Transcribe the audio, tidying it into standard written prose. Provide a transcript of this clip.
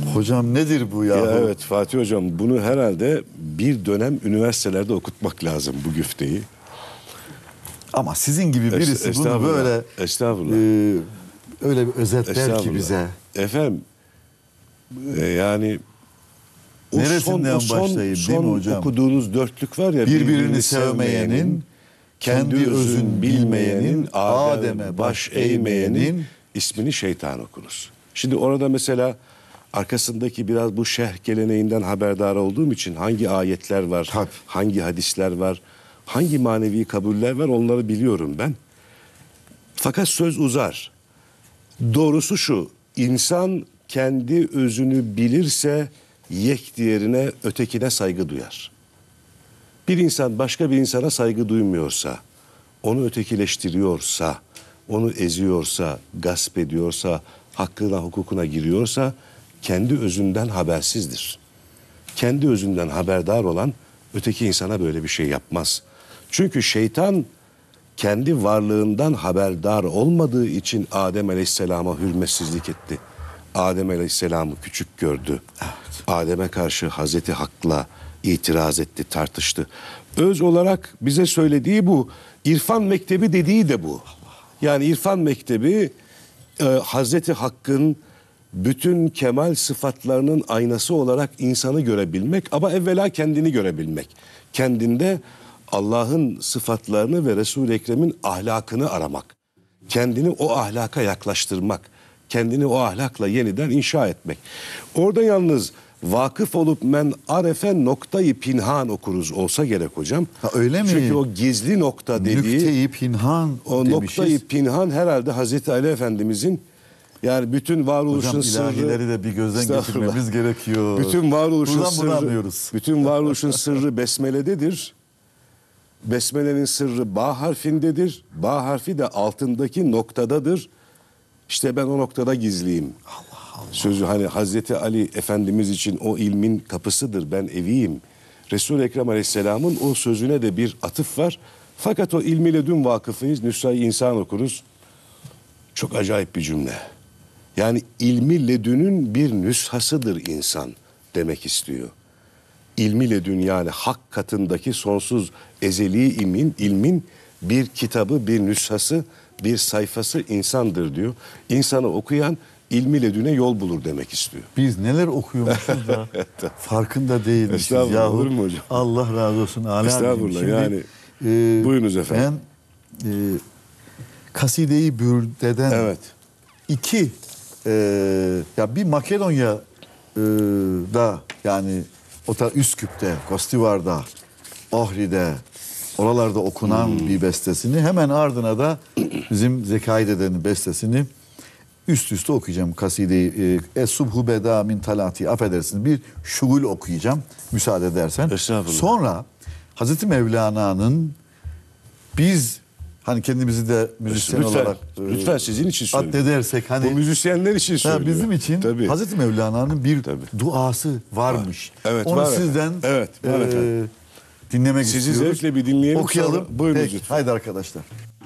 Hocam nedir bu ya? Evet Fatih Hocam, bunu herhalde bir dönem üniversitelerde okutmak lazım bu güfteyi. Ama sizin gibi birisi bunu böyle öyle bir özetler ki bize. Efendim yani neresinden başlayayım değil mi hocam? Okuduğunuz dörtlük var ya, birbirini sevmeyenin, kendi özün bilmeyenin, Adem'e baş eğmeyenin ismini şeytan okuruz. Şimdi orada mesela arkasındaki biraz bu şerh geleneğinden haberdar olduğum için hangi ayetler var, tabii, hangi hadisler var, hangi manevi kabuller var, onları biliyorum ben. Fakat söz uzar. Doğrusu şu: insan kendi özünü bilirse yek diğerine, ötekine saygı duyar. Bir insan başka bir insana saygı duymuyorsa, onu ötekileştiriyorsa, onu eziyorsa, gasp ediyorsa, hakkına hukukuna giriyorsa kendi özünden habersizdir. Kendi özünden haberdar olan öteki insana böyle bir şey yapmaz. Çünkü şeytan kendi varlığından haberdar olmadığı için Adem Aleyhisselam'a hürmetsizlik etti. Adem Aleyhisselam'ı küçük gördü. Evet. Adem'e karşı Hazreti Hak'la itiraz etti, tartıştı. Öz olarak bize söylediği bu. İrfan mektebi dediği de bu. Yani irfan mektebi Hazreti Hakk'ın bütün kemal sıfatlarının aynası olarak insanı görebilmek, ama evvela kendini görebilmek. Kendinde Allah'ın sıfatlarını ve Resul-i Ekrem'in ahlakını aramak. Kendini o ahlaka yaklaştırmak. Kendini o ahlakla yeniden inşa etmek. Orada yalnız vakıf olup men arefe noktayı pinhan okuruz olsa gerek hocam. Ha, öyle mi? Çünkü o gizli nokta dediği, nükte-i pinhan o demişiz. noktayı pinhan herhalde Hazreti Ali Efendimizin, yani bütün varoluşun hocam, sırrı. ilahileri de bir gözden geçirmemiz gerekiyor. Bütün varoluşun sırrı, bütün varoluşun sırrı besmelededir. Besmelenin sırrı ba harfindedir. Ba harfi de altındaki noktadadır. İşte ben o noktada gizliyim. Allah Allah. Sözü hani Hazreti Ali Efendimiz için o ilmin kapısıdır, ben eviyim. Resul-i Ekrem Aleyhisselam'ın o sözüne de bir atıf var. Fakat o ilmiyle dün vakıfıyız. Nüsha-i İnsan okuruz. Çok acayip bir cümle. Yani ilmi ledünün bir nüshasıdır insan demek istiyor. İlmi ledün, yani hak katındaki sonsuz ezeli ilmin bir kitabı, bir nüshası, bir sayfası insandır diyor. İnsanı okuyan ilmi ledüne yol bulur demek istiyor. Biz neler okuyormuşuz da farkında değilmişiz yahu. Olur mu hocam? Allah razı olsun. Estağfurullah. Şimdi, yani buyurunuz efendim. Ben Kaside-i Bürde'den evet, iki ya bir Makedonya da, yani o da Üsküp'te, Kostivar'da, Ohri'de, oralarda okunan bir bestesini, hemen ardına da bizim Zekai Dede'nin bestesini üst üste okuyacağım. Kaside-i Es-Subhu Beda Min Talati, affedersiniz, bir şugul okuyacağım müsaade edersen. Sonra Hazreti Mevlana'nın, biz hani kendimizi de müzisyen olarak lütfen sizin için söylüyorum. Addedersek, hani bu müzisyenler için söylüyorum. Bizim için tabii. Hazreti Mevlana'nın bir duası varmış. Evet, onu var sizden dinlemek sizi istiyoruz. Sizi zevkle bir dinleyelim. Okuyalım. Buyurun lütfen. Haydi arkadaşlar.